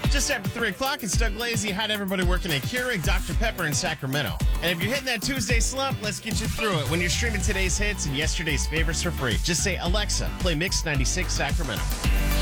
Just after 3 o'clock, it's Doug Lazy. Hi to everybody working at Keurig, Dr. Pepper in Sacramento. And if you're hitting that Tuesday slump, let's get you through it. When you're streaming today's hits and yesterday's favorites for free, just say, Alexa, play Mix 96 Sacramento.